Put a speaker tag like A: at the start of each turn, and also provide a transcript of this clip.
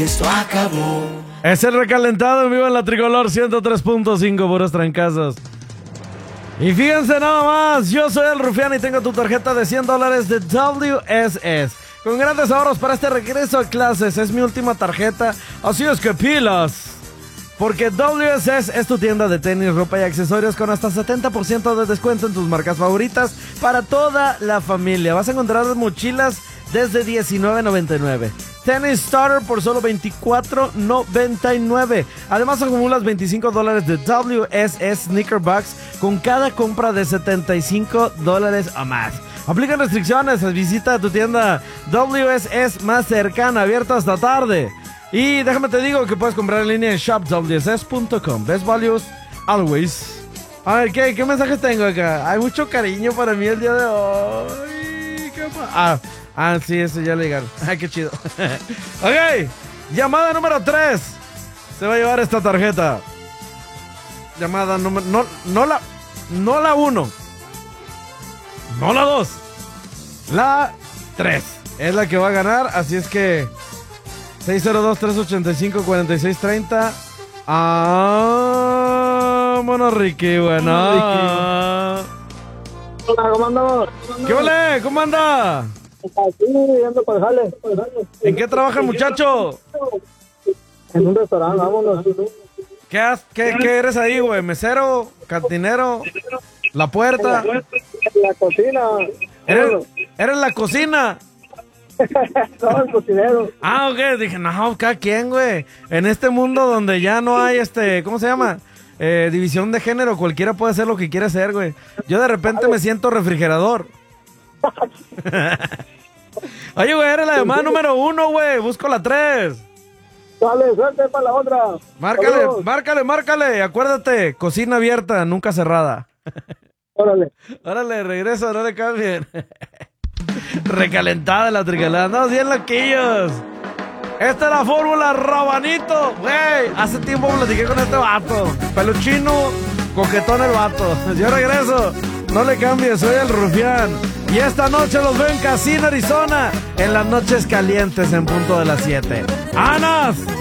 A: Esto acabó.
B: Es el recalentado en vivo en la Tricolor 103.5, puros trancazos. Y fíjense nada más, yo soy el Rufián y tengo tu tarjeta de $100 de WSS. Con grandes ahorros para este regreso a clases, es mi última tarjeta, así es que pilas. Porque WSS es tu tienda de tenis, ropa y accesorios con hasta 70% de descuento en tus marcas favoritas para toda la familia. Vas a encontrar mochilas desde $19.99. Tennis Starter por solo $24.99. Además acumulas $25 de WSS Sneaker Bucks con cada compra de $75 o más. Aplican restricciones. Visita tu tienda WSS más cercana, abierta hasta tarde. Y déjame te digo que puedes comprar en línea en shopwss.com. Best values always. A ver, ¿qué mensajes tengo acá? Hay mucho cariño para mí el día de hoy. ¿Qué pasa? Sí, eso ya le llegaron. Ay, qué chido. Ok, llamada número 3. Se va a llevar esta tarjeta. Llamada número... No la 1. No la 2. La 3. Es la que va a ganar, así es que... 602-385-4630. Vámonos, Ricky, bueno.
C: Hola, ¿cómo andamos?
B: ¿Qué ole? ¿Cómo anda?
C: Aquí, ando para el jale.
B: ¿En qué trabaja el muchacho?
C: En un restaurante, vámonos.
B: ¿Qué eres ahí, güey? ¿Mesero? ¿Cantinero? ¿La puerta?
C: La cocina.
B: ¿Eres la cocina?
C: No, el cocinero.
B: Ok, dije, no, cada quien, güey. En este mundo donde ya no hay, ¿cómo se llama? División de género, cualquiera puede hacer lo que quiere hacer, güey. Yo de repente me siento refrigerador. Oye, güey, eres la llamada número 1, güey. Busco la 3.
C: Dale, suerte para la otra.
B: Márcale. Acuérdate, cocina abierta, nunca cerrada. Órale, regreso, no le cambien. Recalentada la Tricolor. Andamos bien loquillos. Esta es la fórmula Rabanito. Güey, hace tiempo platiqué con este vato. Peluchino, coquetón el vato. Yo regreso. No le cambies, soy el Rufián. Y esta noche los veo en Casino, Arizona. En las noches calientes en punto de las 7. ¡Anas!